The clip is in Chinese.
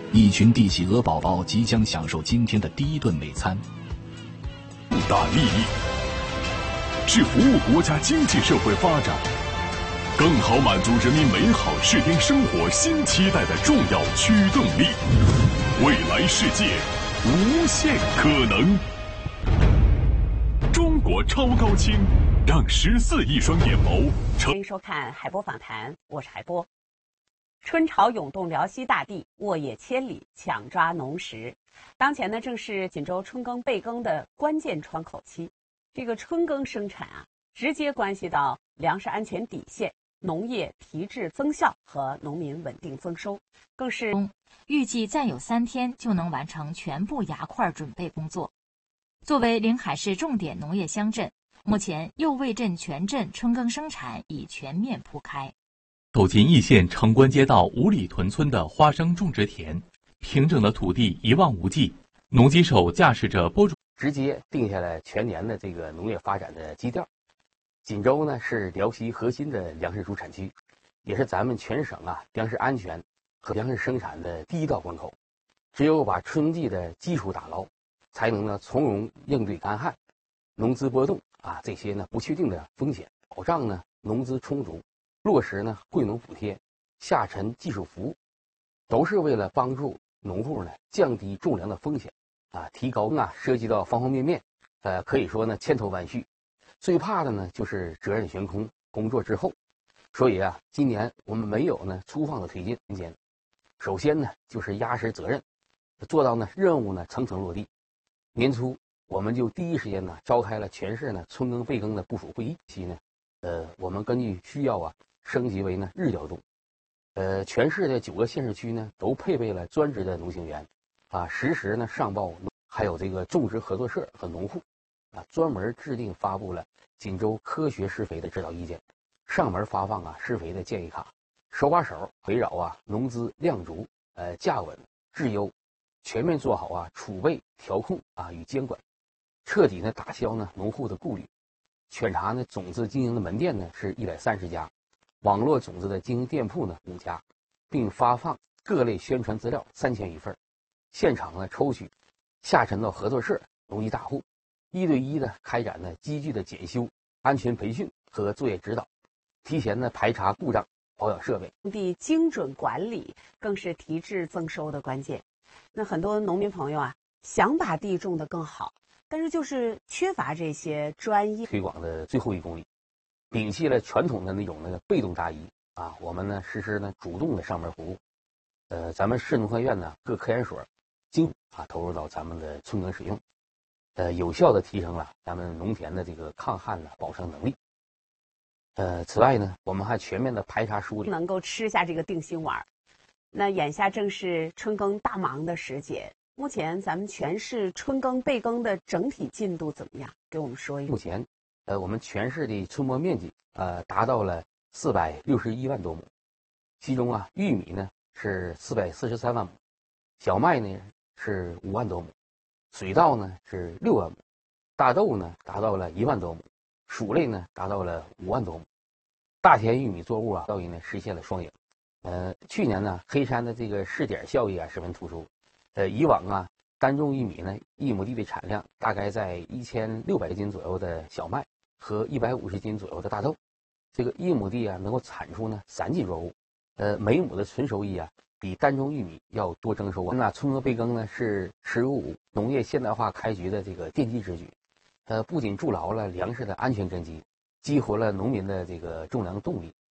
一群帝企鹅宝宝即将享受今天的第一顿美餐。 大利益是服务国家经济社会发展，更好满足人民美好适龄生活新期待的重要驱动力。未来世界无限可能。中国超高清，让14亿双眼眸。 欢迎收看海波访谈，我是海波。春潮涌动辽西大地，沃野千里，抢抓农时。当前呢，正是锦州春耕备耕的关键窗口期。这个春耕生产啊，直接关系到粮食安全底线、农业提质增效和农民稳定增收，更是预计再有3天就能完成全部牙块准备工作。作为临海市重点农业乡镇，目前右卫镇全镇春耕生产已全面铺开。 走进易县城关街道五里屯村的花生种植田，平整的土地一望无际，农机手驾驶着播种， 直接定下了全年的这个农业发展的基调。锦州呢是辽西核心的粮食主产区，也是咱们全省粮食安全和粮食生产的第一道关口。只有把春季的基础打牢，才能呢从容应对干旱、农资波动这些呢不确定的风险，保障呢农资充足，落实呢惠农补贴、下沉技术服务，都是为了帮助农户呢降低种粮的风险提高涉及到方方面面，可以说呢千头万绪。最怕的呢就是责任悬空，工作滞后。所以今年我们没有呢粗放的推进时间。首先呢就是压实责任，做到呢任务呢层层落地。年初我们就第一时间呢召开了全市呢春耕备耕的部署会议期呢，我们根据需要升级为呢日调度。全市的9个县市区呢都配备了专职的农行员实时呢上报，还有这个种植合作社和农户专门制定发布了锦州科学施肥的指导意见，上门发放施肥的建议卡，手把手围绕农资量足、价稳、质优，全面做好储备调控与监管，彻底呢打消呢农户的顾虑。选查呢种子经营的门店呢是130家，网络种子的经营店铺呢5家，并发放各类宣传资料3000余份。现场呢抽取下沉到合作社、农机大户，1对1的开展了机具的检修、安全培训和作业指导，提前呢排查故障、保养设备。 种地精准管理更是提质增收的关键。那很多农民朋友想把地种得更好，但是就是缺乏这些专业推广的最后1公里，摒弃了传统的那种被动答疑我们呢实施呢主动的上门服务。咱们市农科院呢各科研所精投入到咱们的春耕使用，有效的提升了咱们农田的这个抗旱保生能力。此外呢，我们还全面的排查梳理， 能够吃下这个定心丸。那眼下正是春耕大忙的时节，目前咱们全市春耕备耕的整体进度怎么样？给我们说一说。 目前，我们全市的春播面积达到了461万多亩，其中玉米呢是443万亩，小麦呢是5万多亩，水稻呢是6万亩，大豆呢达到了1万多亩，薯类呢达到了5万多亩。大田玉米作物效益呢实现了双赢。去年呢黑山的这个试点效益十分突出。以往单种玉米呢1亩地的产量大概在1600斤左右的小麦和150斤左右的大豆，这个1亩地能够产出呢3季作物，每亩的纯收益比单种玉米要多征收。春耕备耕呢是实物农业现代化开局的这个奠基之举，不仅筑牢了粮食的安全根基，激活了农民的这个种粮动力，